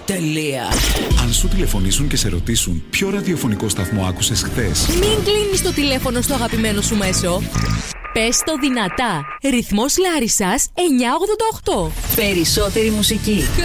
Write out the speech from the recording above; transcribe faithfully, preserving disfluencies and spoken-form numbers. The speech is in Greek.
Τελεία. Αν σου τηλεφωνήσουν και σε ρωτήσουν ποιο ραδιοφωνικό σταθμό άκουσες χθες, μην κλείνεις το τηλέφωνο στο αγαπημένο σου μέσο. Πες το δυνατά. Ρυθμός Λάρισσας εννιακόσια ογδόντα οκτώ. Περισσότερη μουσική.